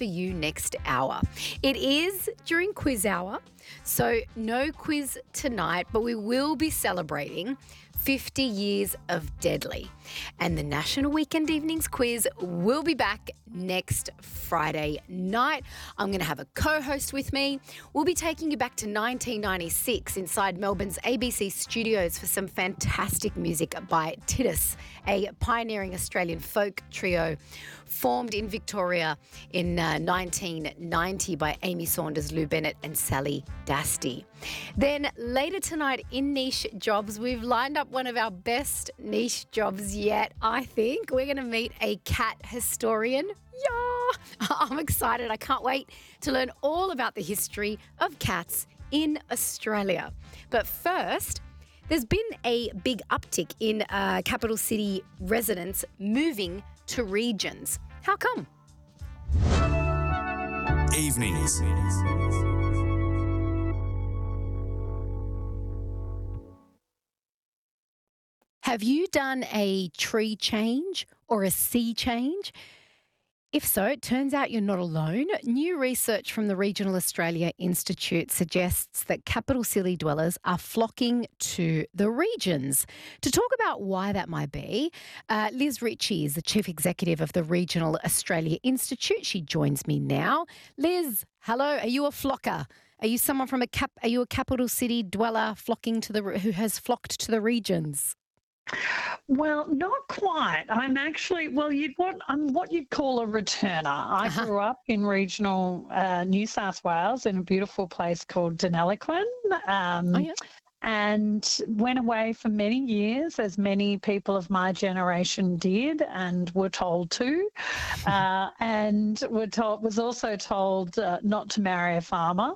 for you next hour. It is during quiz hour, so no quiz tonight, but we will be celebrating 50 years of Deadly. And the National Weekend Evenings quiz will be back next Friday night. I'm going to have a co-host with me. We'll be taking you back to 1996 inside Melbourne's ABC studios for some fantastic music by Titus, a pioneering Australian folk trio formed in Victoria in 1990 by Amy Saunders, Lou Bennett and Sally Dasty. Then later tonight in Niche Jobs, we've lined up one of our best niche jobs yet, I think. We're going to meet a cat historian. Yeah, I'm excited. I can't wait to learn all about the history of cats in Australia. But first, there's been a big uptick in capital city residents moving to regions. How come? Evenings. Have you done a tree change or a sea change? If so, it turns out you're not alone. New research from the Regional Australia Institute suggests that capital city dwellers are flocking to the regions. To talk about why that might be, Liz Ritchie is the Chief Executive of the Regional Australia Institute. She joins me now. Liz, hello. Are you a flocker? Are you someone from are you a capital city dweller who has flocked to the regions? Well, not quite. I'm actually, I'm what you'd call a returner. I grew up in regional New South Wales in a beautiful place called Deniliquin. And went away for many years, as many people of my generation did and were told to, and was also told not to marry a farmer.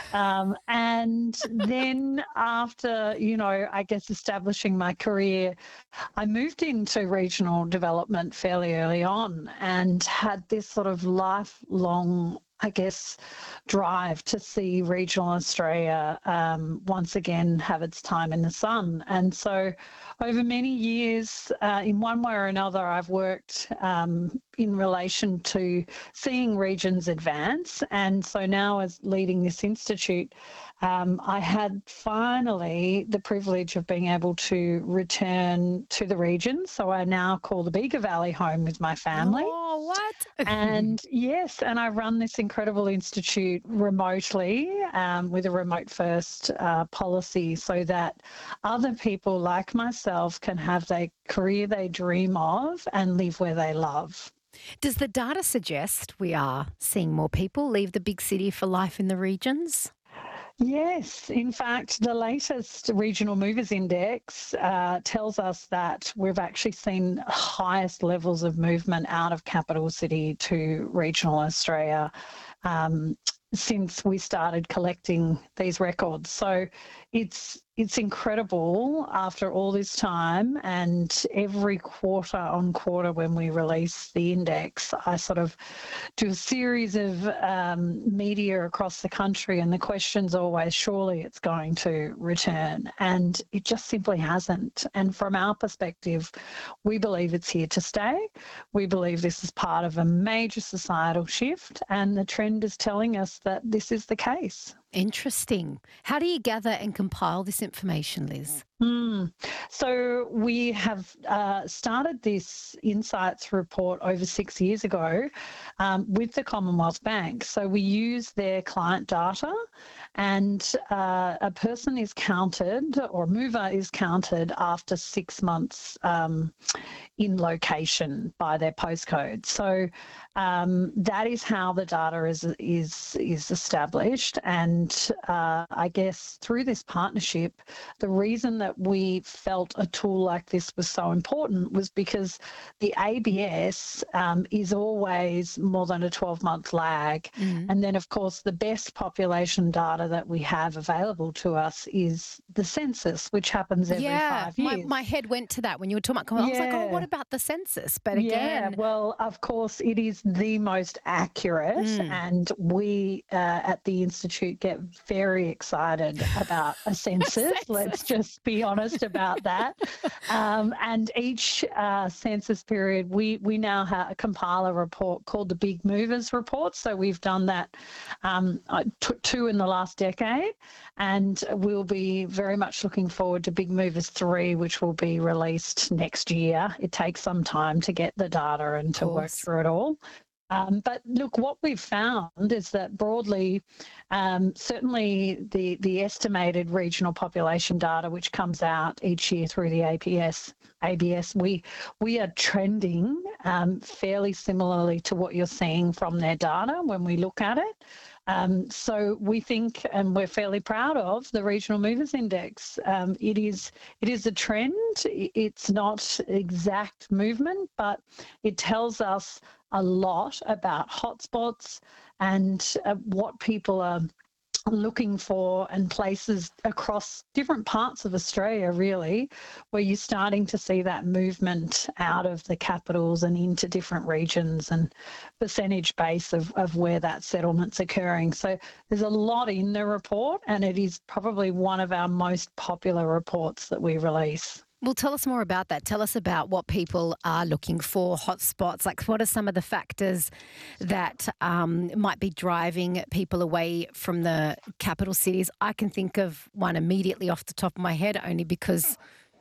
And then after, I guess establishing my career, I moved into regional development fairly early on and had this sort of lifelong, I guess, drive to see regional Australia once again have its time in the sun. And so over many years, in one way or another, I've worked in relation to seeing regions advance. And so now, as leading this institute, I had finally the privilege of being able to return to the region. So I now call the Bega Valley home with my family. Oh, what? And yes, and I run this incredible institute remotely with a remote first policy so that other people like myself can have the career they dream of and live where they love. Does the data suggest we are seeing more people leave the big city for life in the regions? Yes. In fact, the latest Regional Movers Index tells us that we've actually seen highest levels of movement out of capital city to regional Australia since we started collecting these records. So it's incredible after all this time, and every quarter on quarter when we release the index, I sort of do a series of media across the country, and the question's always, surely it's going to return, and it just simply hasn't. And from our perspective, we believe it's here to stay. We believe this is part of a major societal shift, and the trend is telling us that this is the case. Interesting. How do you gather and compile this information, Liz? So we have started this Insights report over 6 years ago with the Commonwealth Bank. So we use their client data, and a person is counted, or a mover is counted after 6 months in location by their postcode. So that is how the data is established. And I guess through this partnership, the reason that we felt a tool like this was so important was because the ABS is always more than a 12-month lag. And then, of course, the best population data data that we have available to us is the census, which happens every 5 years. My head went to that when you were talking about, I was like, oh, what about the census? But again... well, of course, it is the most accurate, and we at the Institute get very excited about a census. Let's just be honest about that. And each census period, we now compile a report called the Big Movers Report. So we've done that two in the last decade, and we'll be very much looking forward to Big Movers 3, which will be released next year. It takes some time to get the data and to work through it all. But look, what we've found is that broadly, certainly the estimated regional population data, which comes out each year through the ABS, we are trending fairly similarly to what you're seeing from their data when we look at it. So we think, and we're fairly proud of, the Regional Movers Index. It is a trend. It's not exact movement, but it tells us a lot about hotspots and what people are looking for, and places across different parts of Australia, really, where you're starting to see that movement out of the capitals and into different regions and percentage base of where that settlement's occurring. So there's a lot in the report, and it is probably one of our most popular reports that we release. Well, tell us more about that. Tell us about what people are looking for, hotspots. Like, what are some of the factors that might be driving people away from the capital cities? I can think of one immediately off the top of my head, only because,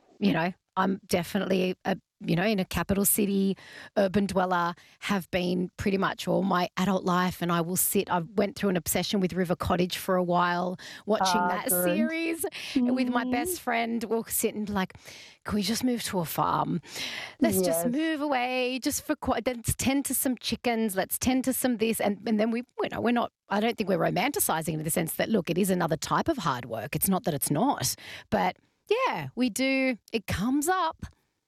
I'm definitely in a capital city, urban dweller, have been pretty much all my adult life, and I went through an obsession with River Cottage for a while, watching that series with my best friend. We'll sit and like, can we just move to a farm? Let's just move away, let's tend to some chickens, let's tend to some this, and then we're not, I don't think we're romanticising in the sense that, look, it is another type of hard work. It's not that it's not, but yeah, we do, it comes up.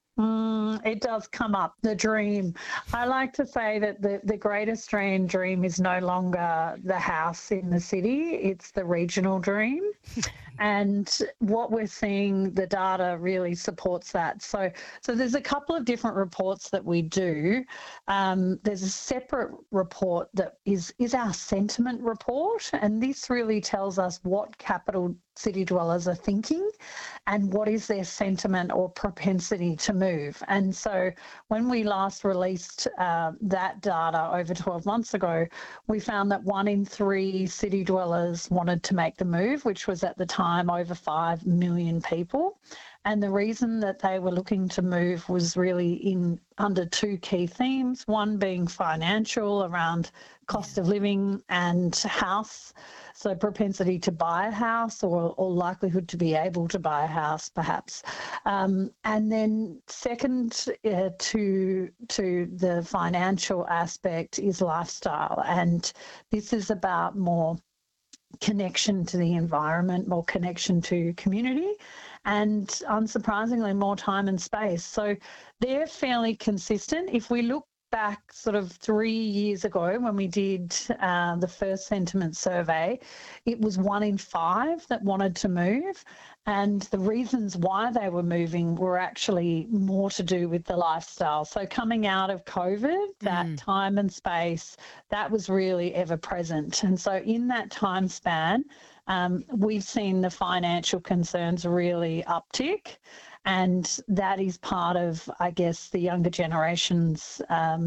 It does come up, the dream. I like to say that the great Australian dream is no longer the house in the city, it's the regional dream. And what we're seeing, the data really supports that. So there's a couple of different reports that we do. There's a separate report that is our sentiment report, and this really tells us what capital city dwellers are thinking and what is their sentiment or propensity to move. And so when we last released that data over 12 months ago, we found that 1 in 3 city dwellers wanted to make the move, which was at the time over 5 million people. And the reason that they were looking to move was really under 2 key themes, one being financial, around cost of living and house, so propensity to buy a house or likelihood to be able to buy a house, perhaps. And then second to the financial aspect is lifestyle. And this is about more connection to the environment, more connection to community, and unsurprisingly more time and space. So they're fairly consistent. If we look back sort of 3 years ago when we did the first sentiment survey, it was 1 in 5 that wanted to move, and the reasons why they were moving were actually more to do with the lifestyle. So coming out of COVID, that time and space, that was really ever present. And so in that time span, we've seen the financial concerns really uptick. And that is part of, I guess, the younger generation's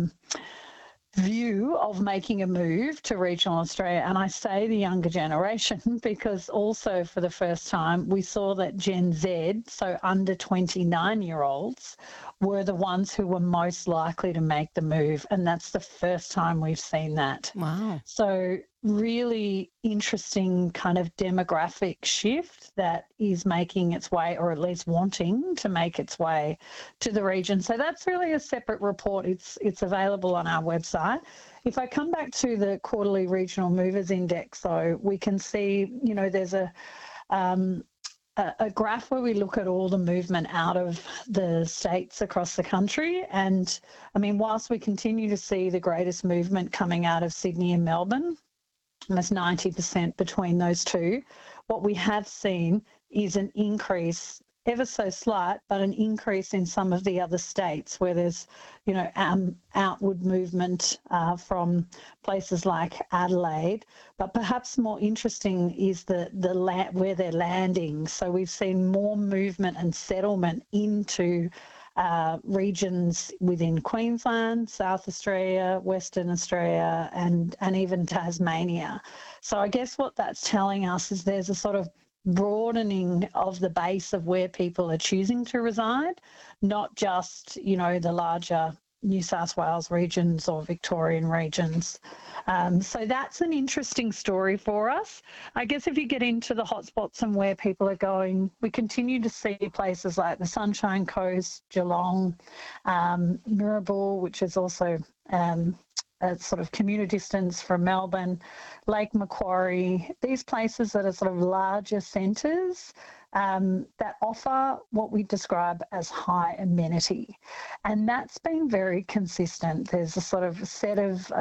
view of making a move to regional Australia. And I say the younger generation because also for the first time we saw that Gen Z, so under 29-year-olds, were the ones who were most likely to make the move. And that's the first time we've seen that. Wow. So really interesting kind of demographic shift that is making its way, or at least wanting to make its way to the region. So that's really a separate report. It's available on our website. If I come back to the quarterly regional movers index, though, we can see, there's a graph where we look at all the movement out of the states across the country. And I mean, whilst we continue to see the greatest movement coming out of Sydney and Melbourne, almost 90% between those two. What we have seen is an increase, ever so slight, but an increase in some of the other states where there's, outward movement from places like Adelaide. But perhaps more interesting is where they're landing. So we've seen more movement and settlement into regions within Queensland, South Australia, Western Australia, and even Tasmania. So I guess what that's telling us is there's a sort of broadening of the base of where people are choosing to reside, not just, the larger New South Wales regions or Victorian regions. So that's an interesting story for us. I guess if you get into the hotspots and where people are going, we continue to see places like the Sunshine Coast, Geelong, Mirrabul, which is also a sort of commuter distance from Melbourne, Lake Macquarie, these places that are sort of larger centres that offer what we describe as high amenity. And that's been very consistent. There's a sort of set of,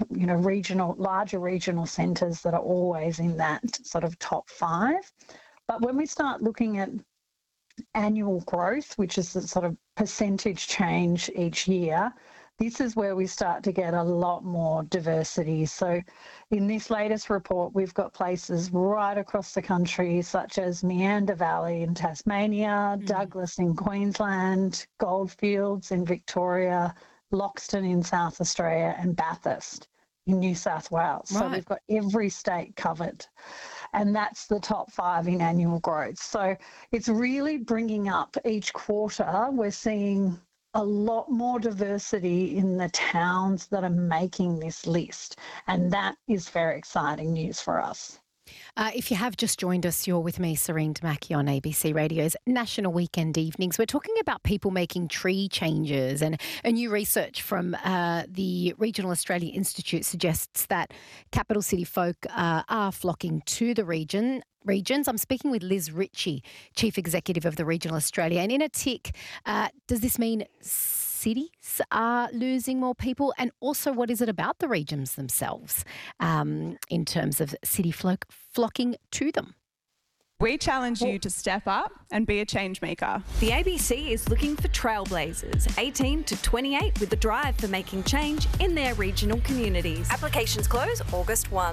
larger regional centres that are always in that sort of top 5. But when we start looking at annual growth, which is the sort of percentage change each year, this is where we start to get a lot more diversity. So in this latest report, we've got places right across the country, such as Meander Valley in Tasmania, Douglas in Queensland, Goldfields in Victoria, Loxton in South Australia, and Bathurst in New South Wales. Right. So we've got every state covered. And that's the top 5 in annual growth. So it's really bringing up each quarter. We're seeing a lot more diversity in the towns that are making this list. And that is very exciting news for us. If you have just joined us, you're with me, Serene Damaki, on ABC Radio's National Weekend Evenings. We're talking about people making tree changes, and a new research from the Regional Australia Institute suggests that capital city folk are flocking to the regions. I'm speaking with Liz Ritchie, Chief Executive of the Regional Australia. And in a tick, does this mean cities are losing more people? And also, what is it about the regions themselves in terms of city flocking to them? We challenge you to step up and be a change maker. The ABC is looking for trailblazers, 18 to 28, with a drive for making change in their regional communities. Applications close August 1.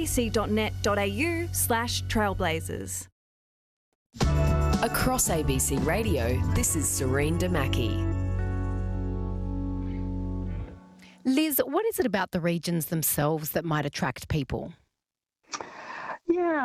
abc.net.au/trailblazers. Across ABC Radio, this is Serene Damaki. Liz, what is it about the regions themselves that might attract people? Yeah,